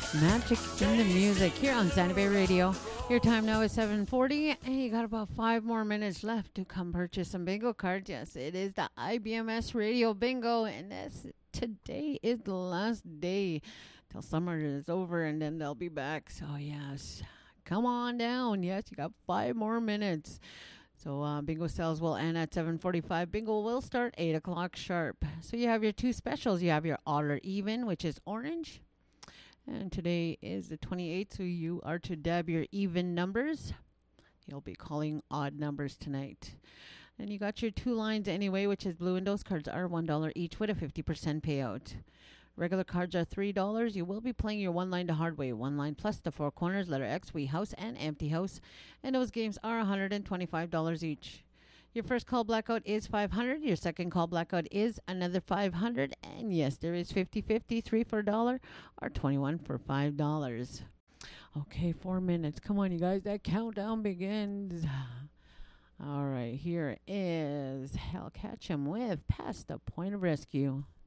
Magic in the music here on Santa Bay Radio. Your time now is 7:40, and you got about 5 more minutes left to come purchase some bingo cards. Yes, it is the IBMS Radio Bingo, and today is the last day till summer is over, and then they'll be back. So yes, come on down. Yes, you got 5 more minutes. So bingo sales will end at 7:45. Bingo will start 8 o'clock sharp. So you have your 2 specials. You have your odd or even, which is orange. And today is the 28th, so you are to dab your even numbers. You'll be calling odd numbers tonight. And you got your 2 lines anyway, which is blue, and those cards are $1 each with a 50% payout. Regular cards are $3. You will be playing your 1 line the hard way. 1 line plus the 4 corners, letter X, wee house, and empty house. And those games are $125 each. Your first call blackout is 500. Your second call blackout is another 500. And yes, there is 50-50, 3 for $1 or 21 for $5. Okay, 4 minutes. Come on, you guys. That countdown begins. All right, here is Hell Catch 'em with Past the Point of Rescue.